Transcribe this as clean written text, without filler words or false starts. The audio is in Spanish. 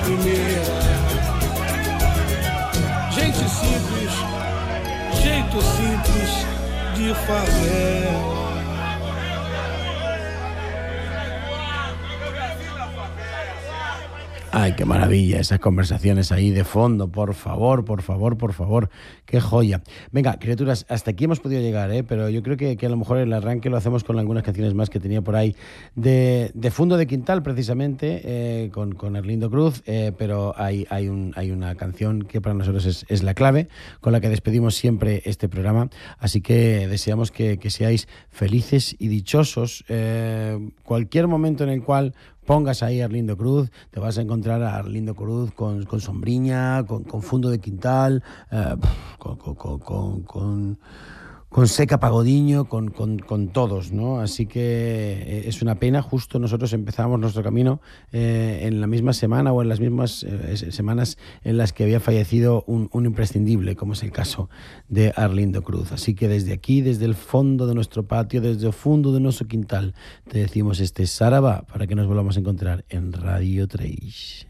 primeira. Gente simples, jeito simples de favela. Ay, qué maravilla, esas conversaciones ahí de fondo, por favor, por favor, por favor, qué joya. Venga, criaturas, hasta aquí hemos podido llegar, pero yo creo que a lo mejor el arranque lo hacemos con algunas canciones más que tenía por ahí de Fundo de Quintal, precisamente, con Arlindo Cruz, pero hay una canción que para nosotros es la clave, con la que despedimos siempre este programa, así que deseamos que seáis felices y dichosos. Cualquier momento en el cual pongas ahí a Arlindo Cruz, te vas a encontrar a Arlindo Cruz con sombriña, con Fundo de Quintal, con Seca Pagodiño, con todos, ¿no? Así que es una pena, justo nosotros empezamos nuestro camino en la misma semana o en las mismas semanas en las que había fallecido un imprescindible, como es el caso de Arlindo Cruz. Así que desde aquí, desde el fondo de nuestro patio, desde el fondo de nuestro quintal, te decimos este Saraba para que nos volvamos a encontrar en Radio 3.